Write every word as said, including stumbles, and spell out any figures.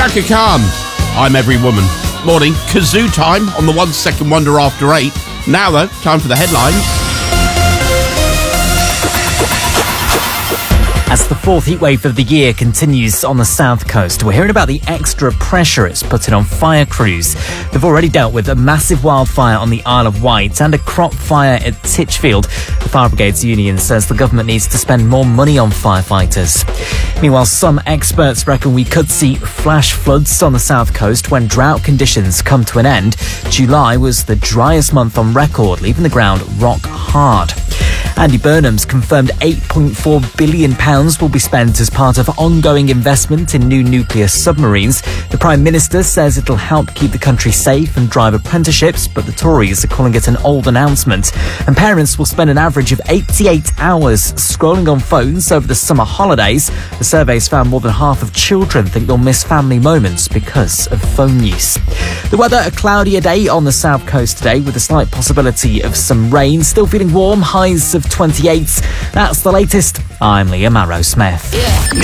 Chaka Khan. I'm Every Woman. Morning, kazoo time on the one second wonder after eight. Now though, time for the headlines. As the fourth heatwave of the year continues on the south coast, we're hearing about the extra pressure it's putting on fire crews. They've already dealt with a massive wildfire on the Isle of Wight and a crop fire at Titchfield. The Fire Brigades Union says the government needs to spend more money on firefighters. Meanwhile, some experts reckon we could see flash floods on the south coast when drought conditions come to an end. July was the driest month on record, leaving the ground rock hard. Andy Burnham's confirmed eight point four billion pounds will be spent as part of ongoing investment in new nuclear submarines. The Prime Minister says it'll help keep the country safe and drive apprenticeships, but the Tories are calling it an old announcement. And parents will spend an average of eighty-eight hours scrolling on phones over the summer holidays. The surveys found more than half of children think they'll miss family moments because of phone use. The weather, a cloudier day on the south coast today with a slight possibility of some rain. Still feeling warm, highs of twenty-eight. That's the latest. I'm Liam Arrowsmith. Yeah.